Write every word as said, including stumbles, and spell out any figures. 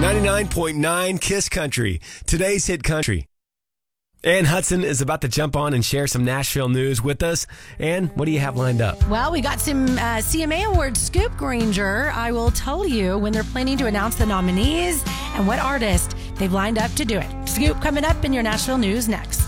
ninety-nine point nine KISS Country, today's hit country. Ann Hudson is about to jump on and share some Nashville news with us. Ann, what do you have lined up? Well, we got some uh, C M A Awards scoop, Granger. I will tell you when they're planning to announce the nominees and what artist they've lined up to do it. Scoop coming up in your Nashville news next.